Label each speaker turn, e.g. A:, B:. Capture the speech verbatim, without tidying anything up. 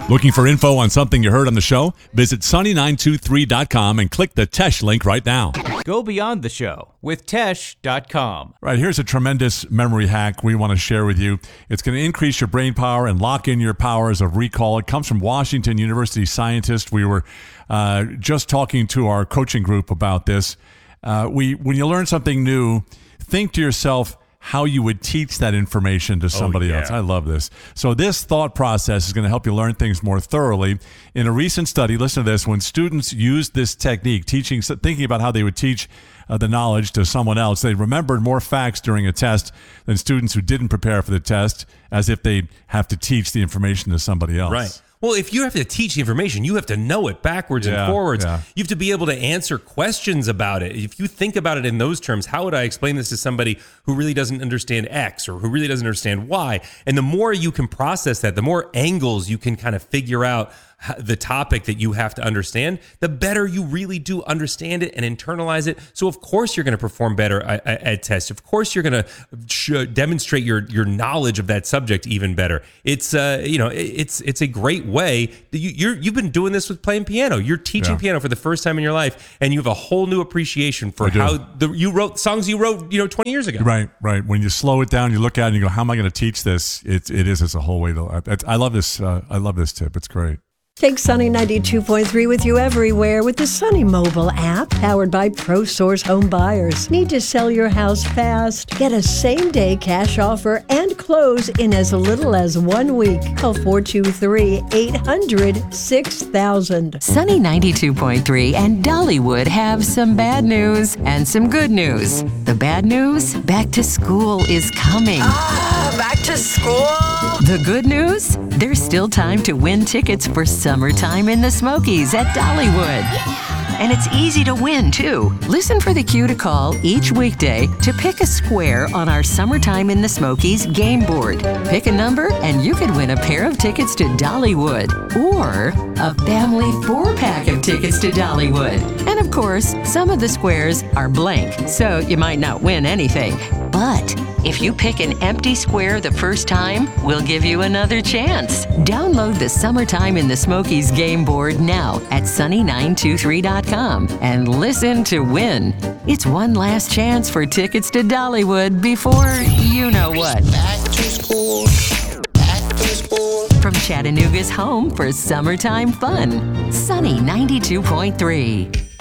A: Looking for info on something you heard on the show? Visit sunny nine two three dot com and click the Tesh link right now.
B: Go beyond the show with Tesh dot com.
A: Right, here's a tremendous memory hack we want to share with you. It's going to increase your brain power and lock in your powers of recall. It comes from Washington University scientists. We were uh, just talking to our coaching group about this. Uh, we, when you learn something new, think to yourself how you would teach that information to somebody
C: oh, yeah.
A: else. I love this. So this thought process is going to help you learn things more thoroughly. In a recent study, listen to this, when students used this technique, teaching, thinking about how they would teach uh, the knowledge to someone else, they remembered more facts during a test than students who didn't prepare for the test, as if they have to teach the information to somebody else.
C: Right. Well, if you have to teach the information, you have to know it backwards
A: Yeah,
C: and forwards.
A: yeah.
C: You have to be able to answer questions about it. If you think about it in those terms, how would I explain this to somebody who really doesn't understand X or who really doesn't understand Y? And the more you can process that, the more angles you can kind of figure out the topic that you have to understand, the better you really do understand it and internalize it. So of course you're going to perform better at, at tests. Of course you're going to demonstrate your your knowledge of that subject even better. It's uh you know it's it's a great way. You, you're you've been doing this with playing piano. You're teaching
A: Yeah.
C: piano for the first time in your life, and you have a whole new appreciation for
A: I do.
C: how the you wrote songs you wrote you know twenty years ago.
A: Right, right. When you slow it down, you look at it and you go, how am I going to teach this? It, it is as a whole way. To, I, I love this. Uh, I love this tip. It's great.
D: Take Sunny ninety-two point three with you everywhere with the Sunny mobile app powered by ProSource Home Buyers. Need to sell your house fast? Get a same-day cash offer and close in as little as one week. Call four two three, eight hundred, six thousand.
E: Sunny ninety-two point three and Dollywood have some bad news and some good news. The bad news? Back to school is coming.
F: Ah, back to school.
E: The good news? There's still time to win tickets for Summertime in the Smokies at Dollywood. And it's easy to win, too. Listen for the cue to call each weekday to pick a square on our Summertime in the Smokies game board. Pick a number and you could win a pair of tickets to Dollywood or a family four-pack of tickets to Dollywood. And of course, some of the squares are blank, so you might not win anything. But if you pick an empty square the first time, we'll give you another chance. Download the Summertime in the Smokies game board now at sunny nine two three dot com and listen to win. It's one last chance for tickets to Dollywood before you know what.
F: Back to school. Back to school.
E: From Chattanooga's home for summertime fun, Sunny ninety-two point three.